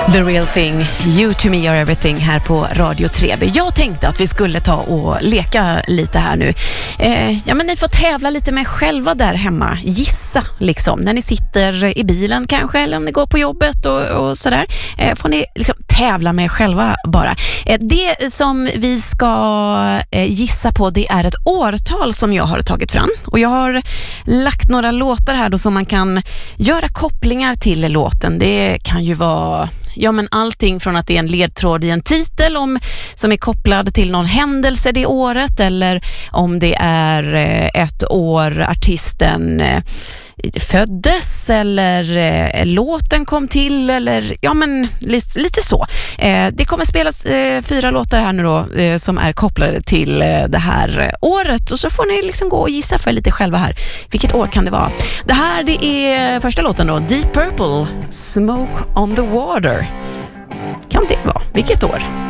The Real Thing, You to Me Are Everything här på Radio 3B. Jag tänkte att vi skulle ta och leka lite här nu. Men ni får tävla lite med själva där hemma. Gissa liksom, när ni sitter i bilen kanske, eller om ni går på jobbet och sådär. Får ni liksom tävla med själva bara. Det som vi ska gissa på, det är ett årtal som jag har tagit fram. Och jag har lagt några låtar här då som man kan göra kopplingar till låten. Det kan ju vara allting från att det är en ledtråd i en titel som är kopplad till någon händelse det året, eller om det är ett år artisten föddes, eller låten kom till, eller lite så. Det kommer spelas 4 låtar här nu då som är kopplade till det här året, och så får ni liksom gå och gissa för lite själva här. Vilket år kan det vara? Det här, det är första låten då, Deep Purple, Smoke on the Water. Kan det vara? Vilket år?